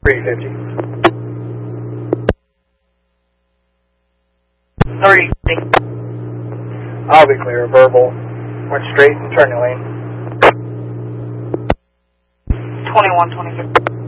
350. 350. I'll be clear. Verbal. Went straight and turning lane. 21, 2050.